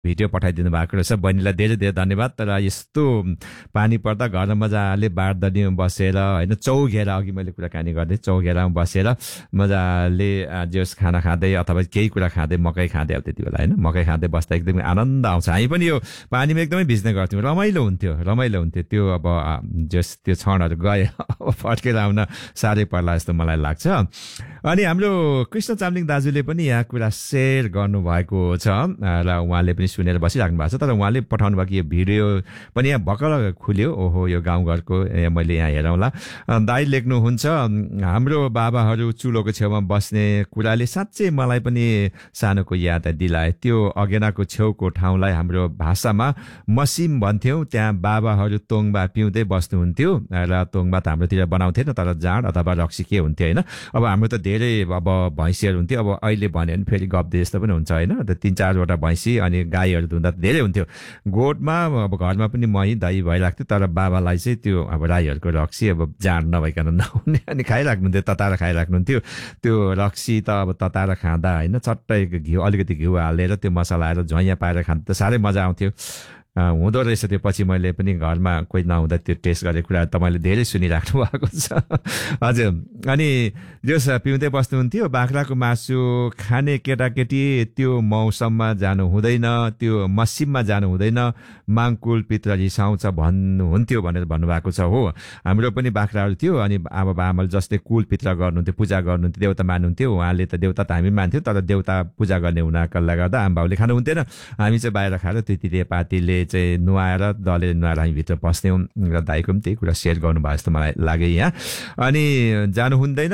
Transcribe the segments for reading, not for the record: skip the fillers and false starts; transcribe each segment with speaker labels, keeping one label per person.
Speaker 1: Video पठाइदिनु भएको रहेछ। बहिनीलाई धेरै धेरै धन्यवाद। तर यस्तो पानी पर्दा घरमा मजाले बारदनीमा बसेर होइन, चौघेरा अघि मैले कुराकानी गर्दै चौघेरामा बसेर मजाले जस खाना खाँदै अथवा केही कुरा खाँदै मकै खाँदै अब त्यति बेला होइन मकै खाँदै बस्दा एकदमै आनन्द आउँछ। हामी पनि यो पानीमा एकदमै भिज्ने गर्थ्यौँ, रमाइलो हुन्थ्यो त्यो। अब जस त्यो क्षणहरू गए अब फर्केर आउन साह्रै पर्ला जस्तो मलाई लाग्छ। अनि हाम्रो कृष्ण चामलिङ दाजुले पनि यहाँ कुरा सेयर गर्नुभएको छ र उहाँले पनि सुनेर बसिराख्नु भएको छ। तर उहाँले पठाउनु भएको यो भिडियो पनि यहाँ भर्खर खुल्यो। ओहो, यो गाउँघरको मैले यहाँ हेरौँला। दाइ लेख्नुहुन्छ, हाम्रो बाबाहरू चुलोको छेउमा बस्ने कुराले साँच्चै मलाई पनि सानोको याद दिलाए। त्यो अगेनाको छेउको ठाउँलाई हाम्रो भाषामा मसिम भन्थ्यौँ। त्यहाँ बाबाहरू तोङबा पिउँदै बस्नुहुन्थ्यो र तोङबा त हाम्रोतिर बनाउँथेन, तर जाँड अथवा रक्सी के हुन्थ्यो होइन। अब हाम्रो त धेरै अब भैँसीहरू हुन्थ्यो। अब अहिले भन्यो भने फेरि गब्दे जस्तो पनि हुन्छ होइन। 3-4वटा भैँसी अनि गाईहरू धुँदा धेरै हुन्थ्यो। गोठमा अब घरमा पनि मही दही भइराख्थ्यो। तर बाबालाई चाहिँ त्यो अब राईहरूको रक्सी अब जाँड नभइकन नहुने अनि खाइराख्नुहुन्थ्यो, तताएर खाइराख्नुहुन्थ्यो। त्यो रक्सी त अब तताएर खाँदा होइन, चट्टै घिउ अलिकति घिउ हालेर त्यो मसला हालेर झैँया पारेर खाँदा त साह्रै मजा आउँथ्यो। हुँदो रहेछ त्यो। पछि मैले पनि घरमा कोही नहुँदा त्यो टेस्ट गरेको कुरा तपाईँले धेरै सुनिराख्नु भएको छ। हजुर। अनि जस पिउँदै बस्नुहुन्थ्यो। बाख्राको मासु खाने केटाकेटी त्यो मौसममा जानु हुँदैन, त्यो मसिममा जानु हुँदैन, माङकुल पित्र रिसाउँछ भन्नुहुन्थ्यो भनेर भन्नुभएको छ। हो, हाम्रो पनि बाख्राहरू थियो। अनि आमा बाबाले जस्तै कुल पित्र गर्नुहुन्थ्यो, पूजा गर्नुहुन्थ्यो, देउता मान्नुहुन्थ्यो। उहाँले त देउता त हामी मान्थ्यौँ, तर देउता पूजा गर्ने हुनाकाले गर्दा आमा बाउले खानुहुन्थेन। हामी चाहिँ बाहिर खाएर तिते पातीले चाहिँ नुहाएर दले नुहाएर हामी भित्र पस्थ्यौँ। र दाइको पनि त्यही कुरा सेयर गर्नुभयो जस्तो मलाई लाग्यो यहाँ। अनि जानु हुँदैन,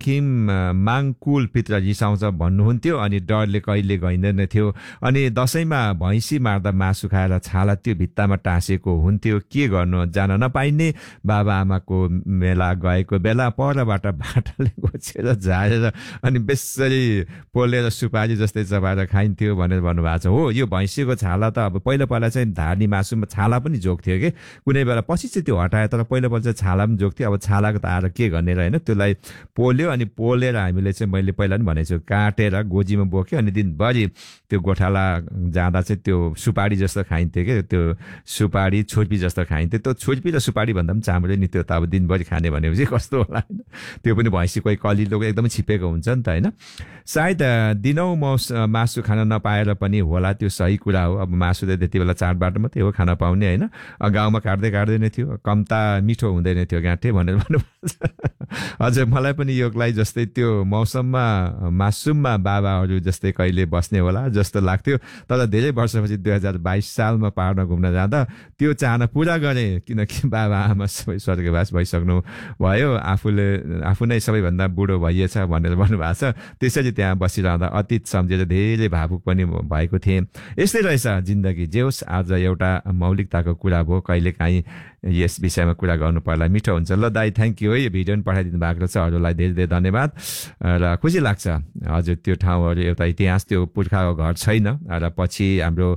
Speaker 1: माङकुल पित्र रिसाउँछ भन्नुहुन्थ्यो। अनि डरले कहिले गइँदैन थियो। अनि दसैँमा भैँसी मार्दा मासु खाएर छाला त्यो भित्तामा टाँसेको हुन्थ्यो। के गर्नु, जान नपाइने। बाबा आमाको मेला गएको बेला परबाट बाटाले घोचेर झारेर अनि बेसरी पोलेर सुपारी जस्तै चबाएर खाइन्थ्यो भनेर भन्नुभएको छ। हो, यो भैँसीको छाला त अब पहिला चाहिँ धानी मासुमा छाला पनि जोग्थ्यो कि कुनै बेला, पछि चाहिँ त्यो हटायो। तर पहिला चाहिँ छाला पनि जोग्थ्यो। अब छालाको त आएर के गर्ने र होइन, त्यसलाई पोल्यो। अनि पोलेर हामीले चाहिँ मैले पहिला पनि भनेको छु, काटेर गोजीमा बोक्यो। अनि दिनभरि त्यो गोठाला जाँदा चाहिँ त्यो सुपारी जस्तो खाइन्थ्यो कि, त्यो सुपारी छुर्पी जस्तो खाइन्थ्यो। त्यो छुर्पी र सुपारी भन्दा पनि चाम्रे नि, त्यो त अब दिनभरि खाने भनेपछि कस्तो होला होइन। त्यो पनि भैँसी कोही कलिलो एकदमै छिपेको हुन्छ नि त होइन। सायद दिनौँ मासु खान नपाएर पनि होला, त्यो सही कुरा हो। अब मासु त त्यति बेला चाडबाड मात्रै हो खान पाउने होइन। गाउँमा काट्दै नै थियो, कम्ता मिठो हुँदैन थियो गाँठे भनेर भन्नुभएको छ। हजुर, मलाई पनि योगलाई जस्तै त्यो मौसममा मासुममा बाबाहरू जस्तै कहिले बस्ने होला जस्तो लाग्थ्यो। तर धेरै वर्षपछि 2022 सालमा पहाडमा घुम्न जाँदा त्यो चाहना पुरा गरेँ, किनकि बाबा आमा सबै स्वर्गवास भइसक्नु भयो। आफू नै सबैभन्दा बुढो भइएछ भनेर भन्नुभएको छ। त्यसरी त्यहाँ बसिरहँदा अतीत सम्झेर धेरै भावुक पनि भएको थिएँ। यस्तै रहेछ जिन्दगी। जे होस्, आज एउटा मौलिकताको कुरा भयो, कहिलेकाहीँ यस विषयमा कुरा गर्नु पर्ला मिठो हुन्छ। ल दाइ, थ्याङ्क यू है। यो भिडियो पनि पठाइदिनु भएको छ। अरूलाई धेरै धेरै धन्यवाद। र खुसी लाग्छ। हजुर, त्यो ठाउँहरू एउटा इतिहास, त्यो पुर्खाको घर छैन र पछि हाम्रो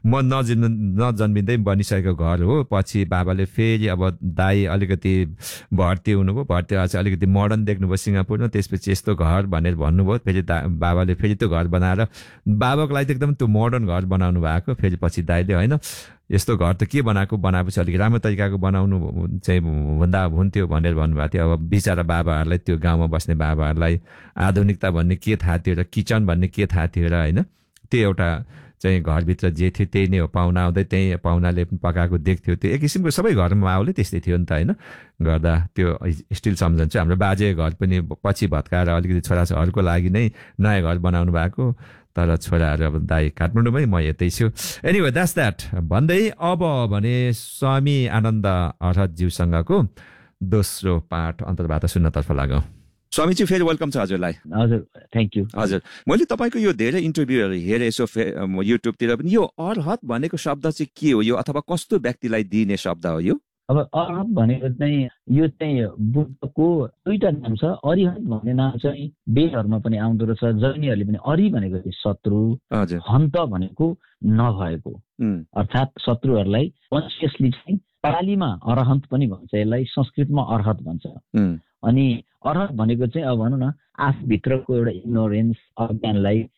Speaker 1: नजन्मिँदै बनिसकेको घर हो। पछि बाबाले फेरि अब दाइ अलिकति भर्ती हुनुभयो, भर्ती चाहिँ अलिकति मोडर्न देख्नुभयो सिङ्गापुरमा। त्यसपछि यस्तो घर भनेर भन्नुभयो। फेरि बाबाले फेरि त्यो घर बनाएर बाबाको लागि एकदम त्यो मोडर्न घर बनाउनु भएको। फेरि पछि दाइले होइन यस्तो घर त के बनाएपछि अलिक राम्रो तरिकाको बनाउनु चाहिँ भन्दा हुन्थ्यो भनेर भन्नुभएको थियो। अब बिचरा बाबाहरूलाई, त्यो गाउँमा बस्ने बाबाहरूलाई आधुनिकता भन्ने के थाहा थियो र किचन भन्ने के थाहा थियो र होइन। त्यो एउटा चाहिँ घरभित्र जे थियो त्यही नै हो। पाहुना आउँदै त्यही पाहुनाले पनि पकाएको देख्थ्यो। त्यो एक किसिमको सबै घरमा माहौलै त्यस्तै थियो नि त होइन। गर्दा त्यो स्टिल सम्झन्छु। हाम्रो बाजे घर पनि पछि भत्काएर अलिकति छोराछोरीहरूको लागि नै नयाँ घर बनाउनु भएको। तर छोराहरू अब दाइ काठमाडौँमै, म यतै छु। एनिवे द्याट्स द्याट भन्दै अब भने स्वामी आनन्द अर्हतज्यूसँगको दोस्रो पाठ अन्तर्वार्ता सुन्नतर्फ लागौँ। स्वामीजी, फेरि वेलकम छ हजुरलाई।
Speaker 2: हजुर, थ्याङ्क यू।
Speaker 1: हजुर, मैले तपाईँको यो धेरै इन्टरभ्यूहरू हेरेँ यसो युट्युबतिर पनि। यो अर्हत भनेको शब्द चाहिँ के हो यो, अथवा कस्तो व्यक्तिलाई दिइने शब्द हो यो?
Speaker 2: अब अर्हत भनेको चाहिँ यो चाहिँ बुद्धको दुईटा नाम छ। अरिहत भन्ने नाम चाहिँ वेदहरूमा पनि आउँदो रहेछ। जैनीहरूले पनि अरि भनेको चाहिँ शत्रु, हन्त भनेको नभएको, अर्थात् शत्रुहरूलाई कन्सियसली चाहिँ पालीमा अरहन्त पनि भन्छ, यसलाई संस्कृतमा अर्हत भन्छ। अनि अर्हत भनेको चाहिँ अब भनौँ न आफूभित्रको एउटा इग्नोरेन्स, अज्ञानलाई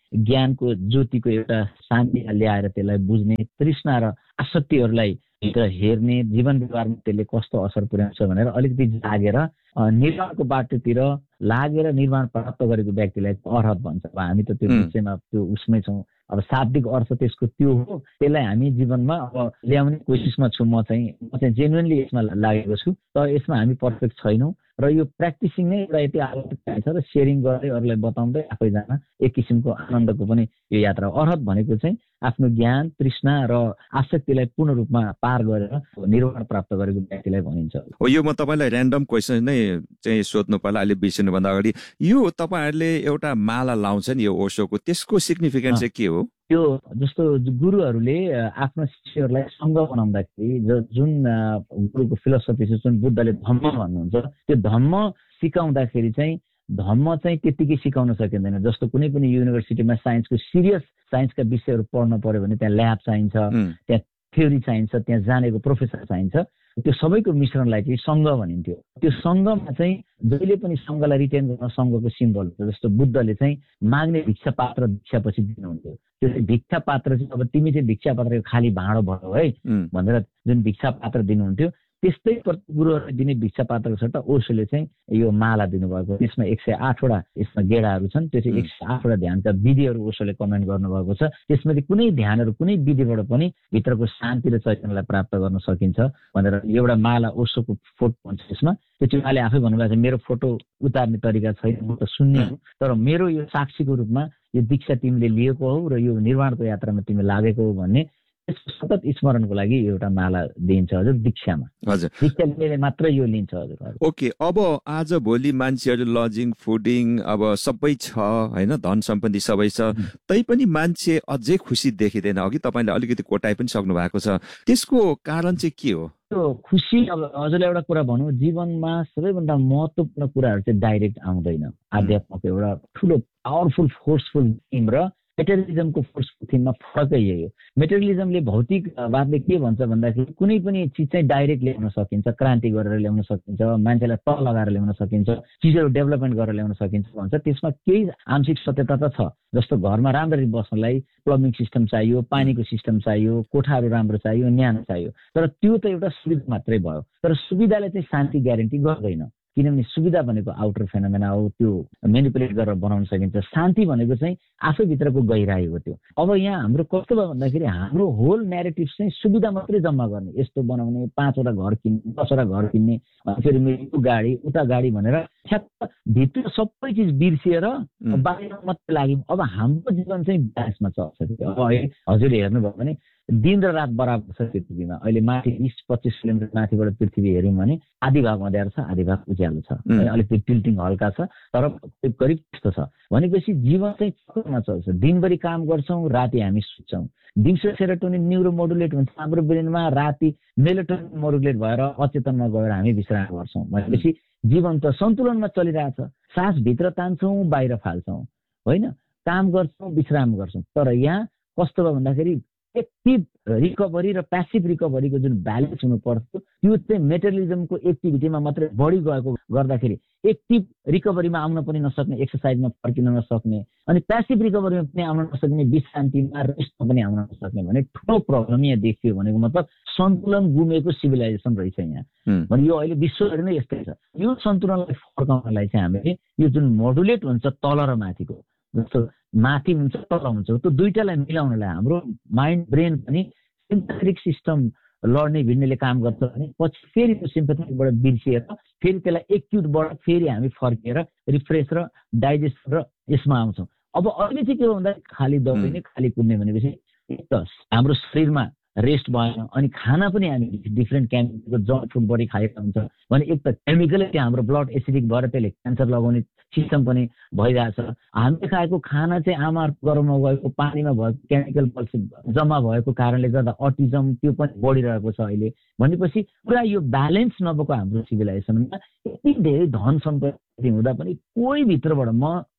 Speaker 2: ज्ञानको ज्योतिको एउटा शान्ति ल्याएर त्यसलाई बुझ्ने, तृष्णा र आसक्तिहरूलाई भित्र हेर्ने, जीवन व्यवहारमा त्यसले कस्तो असर पुर्याउँछ भनेर अलिकति जागेर निर्माणको बाटोतिर लागेर निर्माण प्राप्त गरेको व्यक्तिलाई अर्हत भन्छ। अब हामी त त्यो विषयमा त्यो उसमै छौँ। अब शाब्दिक अर्थ त्यसको त्यो हो, त्यसलाई हामी जीवनमा अब ल्याउने कोसिसमा छु। म चाहिँ जेन्युनली यसमा लागेको छु, तर यसमा हामी पर्फेक्ट छैनौँ र यो प्र्याक्टिसिङ नै एउटा यति आवश्यक छ र सेयरिङ गर्दै अरूलाई बताउँदै आफै जान एक किसिमको आनन्दको पनि यो यात्रा हो। अर्हत भनेको चाहिँ आफ्नो ज्ञान, तृष्णा र आसक्तिलाई पूर्ण रूपमा पार गरेर निर्वाण प्राप्त गरेको व्यक्तिलाई भनिन्छ।
Speaker 1: हो, यो म तपाईँलाई ऱ्यान्डम क्वेसन नै चाहिँ सोध्नु पर्ला अहिले बिर्सिनुभन्दा अगाडि। यो तपाईँहरूले एउटा माला लाउँछ नि यो ओशोको, त्यसको सिग्निफिकेन्स चाहिँ के हो?
Speaker 2: त्यो जस्तो गुरुहरूले आफ्नो शिष्यहरूलाई सङ्घ बनाउँदाखेरि जुन गुरुको फिलोसफी छ, जुन बुद्धले धम्म भन्नुहुन्छ, त्यो धम्म सिकाउँदाखेरि चाहिँ धम्म चाहिँ त्यत्तिकै सिकाउन सकिँदैन। जस्तो कुनै पनि युनिभर्सिटीमा साइन्सको सिरियस साइन्सका विषयहरू पढ्न पर्यो भने त्यहाँ ल्याब चाहिन्छ, त्यहाँ थ्योरी चाहिन्छ, त्यहाँ जानेको प्रोफेसर चाहिन्छ। त्यो सबैको मिश्रणलाई चाहिँ सङ्घ भनिन्थ्यो। त्यो सङ्घमा चाहिँ जहिले पनि सङ्घलाई रिटेन गर्न सङ्घको सिम्बल हुन्छ। जस्तो बुद्धले चाहिँ माग्ने भिक्षा पात्र भिक्षापछि दिनुहुन्थ्यो। त्यो चाहिँ भिक्षा पात्र चाहिँ अब तिमी चाहिँ भिक्षा पात्रको खाली भाँडो भयो है भनेर जुन भिक्षा पात्र दिनुहुन्थ्यो, त्यस्तै गुरुहरूले दिने भिक्षा पात्रको सट्टा ओशोले चाहिँ यो माला दिनुभएको। त्यसमा 108वटा यसमा गेडाहरू छन्। त्यो चाहिँ 108वटा ध्यानका विधिहरू ओशोले कमेन्ट गर्नुभएको छ। त्यसमध्ये कुनै ध्यानहरू कुनै विधिबाट पनि भित्रको शान्ति र चैतन्यलाई प्राप्त गर्न सकिन्छ भनेर एउटा माला ओशोको फोटो हुन्छ यसमा। त्यो चाहिँ उहाँले आफै भन्नुभएको छ, मेरो फोटो उतार्ने तरिका छैन, म त सुन्ने हो, तर मेरो यो साक्षीको रूपमा यो दीक्षा तिमीले लिएको हो र यो निर्माणको यात्रामा तिमी लागेको हो भन्ने त्यसको सतत स्मरणको लागि एउटा माला दिइन्छ हजुर दीक्षामा।
Speaker 1: हजुर,
Speaker 2: दीक्षा लिने मात्र यो लिन्छ हजुर।
Speaker 1: ओके, अब आज भोलि मान्छेहरू लजिङ, फुडिङ अब सबै छ होइन, धन सम्पत्ति सबै छ, तैपनि मान्छे अझै खुसी देखिँदैन। अघि तपाईँले अलिकति कोटाइ पनि सक्नु भएको छ, त्यसको कारण चाहिँ के हो?
Speaker 2: त्यो खुसी, अब हजुरलाई एउटा कुरा भनौँ, जीवनमा सबैभन्दा महत्त्वपूर्ण कुराहरू चाहिँ डाइरेक्ट आउँदैन। आध्यात्मको एउटा ठुलो पावरफुल फोर्सफुल थिम र मेटेरियलिजमको फोर्सफुल थिममा फरकै यही हो। मेटेरियलिजमले भौतिकवादले के भन्छ भन्दाखेरि कुनै पनि चिज चाहिँ डाइरेक्ट ल्याउन सकिन्छ, क्रान्ति गरेर ल्याउन सकिन्छ, मान्छेलाई तल लगाएर ल्याउन सकिन्छ, चिजहरू डेभलपमेन्ट गरेर ल्याउन सकिन्छ भन्छ। त्यसमा केही आंशिक सत्यता त छ। जस्तो घरमा राम्ररी बस्नलाई प्लम्बिङ सिस्टम चाहियो, पानीको सिस्टम चाहियो, कोठाहरू राम्रो चाहियो, न्यानो चाहियो, तर त्यो त एउटा सुविधा मात्रै भयो। तर सुविधाले चाहिँ शान्ति ग्यारेन्टी गर्दैन, किनभने सुविधा भनेको आउटर फेनोमेना हो, त्यो मेनिपुलेट गरेर बनाउन सकिन्छ। शान्ति भनेको चाहिँ आफैभित्रको गहिराई हो। त्यो अब यहाँ हाम्रो कस्तो भयो भन्दाखेरि हाम्रो होल न्यारेटिभ चाहिँ सुविधा मात्रै जम्मा गर्ने, यस्तो बनाउने, 5वटा घर किन्ने, 10वटा घर किन्ने, फेरि मेरो गाडी उता गाडी भनेर ठ्याक्क भित्र सबै चिज बिर्सिएर बाहिर मात्रै लाग्यौँ। अब हाम्रो जीवन चाहिँ ब्यालेन्समा चल्छ। अब हजुरले हेर्नुभयो भने दिन र रात बराबर छ पृथ्वीमा। अहिले माथि 20-25 किलोमिटर माथिबाट पृथ्वी हेऱ्यौँ भने आधी भाग अँध्यारो छ, आधी भाग उज्यालो छ, अलिकति टिल्टिङ हल्का छ, तर करिब त्यस्तो छ। भनेपछि जीवन चाहिँ चक्रमा चल्छ। दिनभरि काम गर्छौँ, राति हामी सुत्छौँ। दिउँसो सेरोटोनिन न्युरो मोडुलेट हुन्छ हाम्रो ब्रेनमा, राति मेलाटोनिन मोडुलेट भएर अचेतनमा गएर हामी विश्राम गर्छौँ। भनेपछि जीवन त सन्तुलनमा चलिरहेछ। सास भित्र तान्छौँ, बाहिर फाल्छौँ, होइन, काम गर्छौँ, विश्राम गर्छौँ। तर यहाँ कस्तो भयो भन्दाखेरि एक्टिभ रिकभरी र प्यासिभ रिकभरीको जुन ब्यालेन्स हुनुपर्छ त्यो चाहिँ मेटेरियलिजमको एक्टिभिटीमा मात्रै बढी गएको गर्दाखेरि एक्टिभ रिकभरीमा आउन पनि नसक्ने, एक्सर्साइजमा फर्किन नसक्ने, अनि प्यासिभ रिकभरीमा पनि आउन नसक्ने, विश्रान्तिमा रेस्टमा पनि आउन नसक्ने भने ठुलो प्रब्लम यहाँ देखियो। भनेको मतलब सन्तुलन गुमेको सिभिलाइजेसन रहेछ यहाँ। भने यो अहिले विश्वभरि नै यस्तै छ। यो सन्तुलनलाई फर्काउनलाई चाहिँ हामीले यो जुन मोडुलेट हुन्छ तल र माथिको, जस्तो माथि हुन्छ तल हुन्छ, त्यो दुईटालाई मिलाउनलाई हाम्रो माइन्ड ब्रेन पनि सिम्पथेटिक सिस्टम लड्ने भिड्नेले काम गर्छ भने पछि फेरि त्यो सिम्पथेटिकबाट बिर्सिएर फेरि त्यसलाई एक्युटबाट फेरि हामी फर्किएर रिफ्रेस र डाइजेस्ट र यसमा आउँछौँ। अब अहिले चाहिँ के हो भन्दा खाली दबाई नै खाली कुद्ने भनेपछि एक त हाम्रो शरीरमा रेस्ट भएन, अनि खाना पनि हामी डिफ्रेन्ट केमिकलको जङ्क फुड बढी खाएको हुन्छ भने एक त केमिकलै त्यो हाम्रो ब्लड एसिडिक भएर त्यसले क्यान्सर लगाउने सिस्टम पनि भइरहेछ। हामीले खाएको खाना चाहिँ आमा गरममा गएको पानीमा भएको केमिकल जम्मा भएको कारणले गर्दा अटिजम त्यो पनि बढिरहेको छ अहिले। भनेपछि पुरा यो ब्यालेन्स नभएको हाम्रो सिभिलाइजेसनमा यति धेरै धन सम्पत्ति हुँदा पनि कोही भित्रबाट म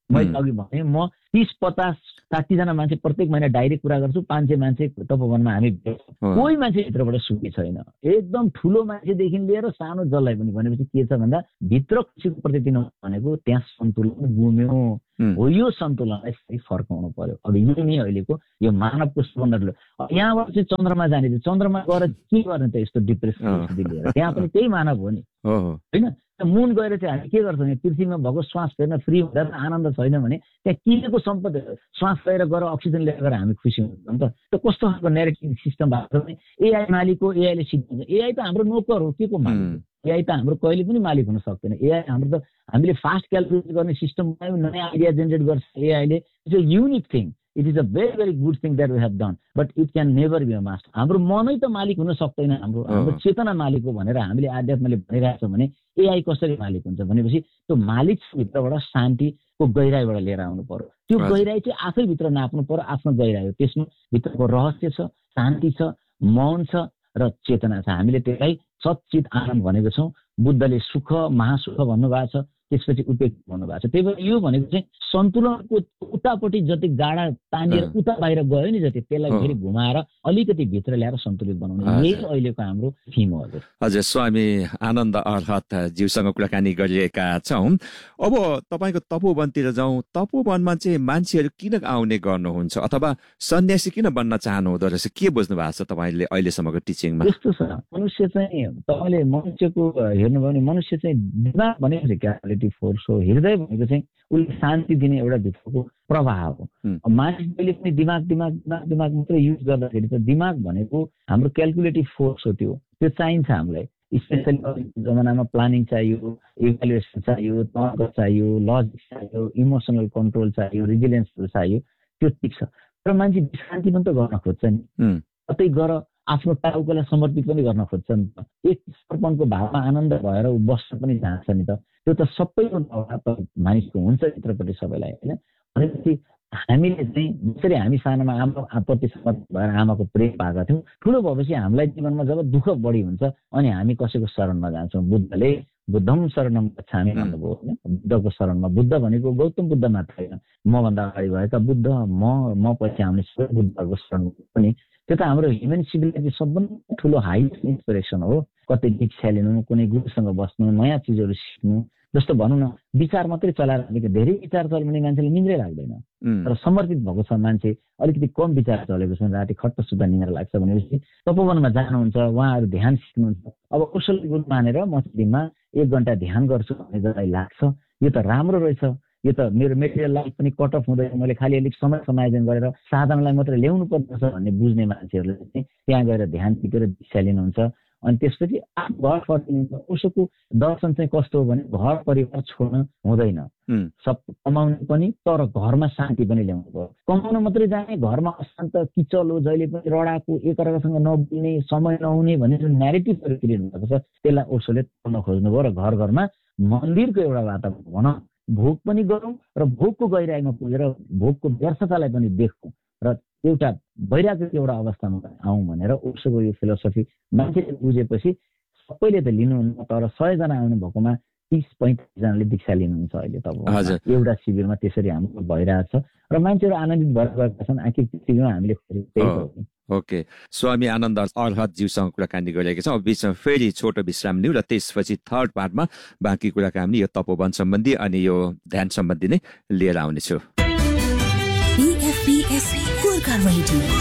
Speaker 2: मैले अघि भने म 30-50-60जना मान्छे प्रत्येक महिना डाइरेक्ट कुरा गर्छु, 500 मान्छे तपोवनमा हामी कोही मान्छे भित्रबाट सुखी छैन। एकदम ठुलो मान्छेदेखि लिएर सानो जसलाई पनि भनेपछि के छ भन्दा भित्र खुसीको प्रतिदिन भनेको त्यहाँ सन्तुलन गुम्यो हो। यो सन्तुलनलाई फर्काउनु पर्यो। अब यो नि अहिलेको यो मानवको सौन्दर्य। यहाँबाट चाहिँ चन्द्रमा जाने, चन्द्रमा गएर के गर्ने त यस्तो डिप्रेसन लिएर? त्यहाँ पनि त्यही मानव हो नि, होइन? मुन गएर चाहिँ हामी के गर्छौँ? पृथ्वीमा भएको श्वास फेर्न फ्री हुँदा आनन्द छैन भने त्यहाँ किनेको सम्पत्ति श्वास लिएर गएर अक्सिजन लिएर हामी खुसी हुन्छौँ त। कस्तो खालको नेरेटिभ सिस्टम भएको भने एआई मालिक हो, एआईले सिकाउँछ। एआई त हाम्रो नोकर हो, के को मालिक? एआई त हाम्रो कहिले पनि मालिक हुन सक्दैन। एआई हाम्रो त हामीले फास्ट क्यालकुलेट गर्ने सिस्टम बनायौँ, नयाँ आइडिया जेनेरेट गर्छ एआईले। It's a unique thing. It is a very, very good thing that we have done, but it can never be a master. हाम्रो मनै त मालिक हुन सक्दैन, हाम्रो चेतना मालिक हो भनेर हामीले आध्यात्मले भनिरहेको छौँ भने एआई कसरी मालिक हुन्छ भनेपछि त्यो मालिक भित्रबाट शान्तिको गहिराईबाट लिएर आउनु पर्यो। त्यो गहिराई चाहिँ आफैभित्र नाप्नु पर्यो, आफ्नो गहिराई हो। त्यसमा भित्रको रहस्य छ, शान्ति छ, मौन छ र चेतना छ। हामीले त्यसलाई सच्चित आनन्द भनेको छौँ। बुद्धले सुख महासुख भन्नुभएको छ, त्यसपछि उपेक्षा भन्नुभएको छ। त्यही भएर यो भनेको चाहिँ सन्तुलनको उतापट्टि जति गाडा तानिएर उता बाहिर गयो नि जति, त्यसलाई फेरि घुमाएर अलिकति भित्र ल्याएर सन्तुलित बनाउने, यही अहिलेको हाम्रो थीम हो।
Speaker 1: हजुर, स्वामी आनन्द अर्हत ज्यूसँग कुराकानी गरिरहेका छौँ। अब तपाईँको तपोवनतिर जाउँ। तपोवनमा चाहिँ मान्छेहरू किन आउने गर्नुहुन्छ, अथवा सन्यासी किन बन्न चाहनु हुँदो रहेछ? के बुझ्नु भएको छ तपाईँले अहिलेसम्मको टिचिङमा?
Speaker 2: यस्तो छ, मनुष्य चाहिँ तपाईँले मनुष्यको हेर्नुभयो भने मनुष्य चाहिँ दिमाग भनेको चाहिँ क्यालिटी फोर्स हो। हृदय भनेको चाहिँ उसले शान्ति दिने एउटा भित्रको प्रभाव हो। मान्छेले पनि दिमाग मात्रै युज गर्दाखेरि त दिमाग भनेको हाम्रो क्यालकुलेटिभ फोर्स हो। त्यो चाहिन्छ हामीलाई। स्पेसली जमानामा प्लानिङ चाहियो, इभ्यालुएसन चाहियो, तर्क चाहियो, लजिक चाहियो, इमोसनल कन्ट्रोल चाहियो, रिजिलेन्स चाहियो। त्यो ठिक छ, तर मान्छे शान्ति पनि त गर्न खोज्छ नि। कतै गएर आफ्नो टाउकोलाई समर्पित पनि गर्न खोज्छ नि त। एक समर्पणको भावमा आनन्द भएर ऊ बस्न पनि चाहन्छ नि त। त्यो त सबैको मानिसको हुन्छ भित्रपट्टि सबैलाई, होइन? भनेपछि हामीले चाहिँ जसरी हामी सानोमा आमाप्रति समर्पित भएर आमाको प्रेम पाएका थियौँ, ठुलो भएपछि हामीलाई जीवनमा जब दुःख बढी हुन्छ अनि हामी कसैको शरणमा जान्छौँ। बुद्धले बुद्धम शरणम गच्छामि भन्नुभयो, होइन? बुद्धको शरणमा। बुद्ध भनेको गौतम बुद्ध मात्र होइन, मभन्दा अगाडि भएका बुद्ध, म पछि आउने सबै बुद्धहरूको शरण पनि। त्यो त हाम्रो ह्युमन सिभिलाइजेसन सबभन्दा ठुलो हाइस्ट इन्सपिरेसन हो। कतै दीक्षा लिनु, कुनै गुरुसँग बस्नु, नयाँ चिजहरू सिक्नु। जस्तो भनौँ न, विचार मात्रै चलाएर धेरै विचार चल्यो भने मान्छेले निन्द्रै लाग्दैन। तर समर्पित भएको छ मान्छे, अलिकति कम विचार चलेको छ, राति खट्ट सुत्दा निन्द्रा लाग्छ भनेपछि तपोवनमा जानुहुन्छ, उहाँहरू ध्यान सिक्नुहुन्छ। अब कौशल गुरु मानेर म दिनमा 1 घन्टा ध्यान गर्छु भन्ने जसलाई लाग्छ, यो त राम्रो रहेछ, यो त मेरो मेटेरियल लाइफ पनि कट अफ हुँदैन, मैले खालि अलिक समय समायोजन गरेर साधनलाई मात्रै ल्याउनु पर्छ भन्ने बुझ्ने मान्छेहरूले चाहिँ त्यहाँ गएर ध्यान सिकेर दीक्षा लिनुहुन्छ। अनि त्यसपछि आफ्नो घर फर्किनुहुन्छ। उसको दर्शन चाहिँ कस्तो हो भने घर परिवार छोड्न हुँदैन, सब कमाउनु पनि, तर घरमा शान्ति पनि ल्याउनु पर्यो। कमाउन मात्रै जाने, घरमा अशान्त किचल हो, जहिले पनि रडाको, एकअर्कासँग नबोल्ने, समय नहुने भन्ने जुन न्यारेटिभहरू क्रिएट भएको छ त्यसलाई ओसोले तोड्न खोज्नुभयो र घर घरमा मन्दिरको एउटा वातावरण भनौँ, भोग पनि गरौँ र भोगको गहिराईमा पुगेर भोगको व्यर्थतालाई पनि देखौँ र एउटा वैराग्यको एउटा अवस्थामा आउँ भनेर ओसोको यो फिलोसफी मान्छेले बुझेपछि सबैले त लिनुहुन्न, तर 100 जना आउनु भएकोमा 30-35 जनाले दीक्षा लिनुहुन्छ अहिले। त एउटा शिविरमा त्यसरी हाम्रो भइरहेछ र मान्छेहरू आनन्दित भएर गएका छन्। आखिर शिविरमा हामीले
Speaker 1: ओके, स्वामी आनन्द अर्हत ज्यूसँग कुराकानी गरिरहेका छौँ। अब बिचमा फेरि छोटो विश्राम लिउँ र त्यसपछि थर्ड पार्टमा बाँकी कुराकानी यो तपोवन सम्बन्धी अनि यो ध्यान सम्बन्धी नै लिएर आउनेछु।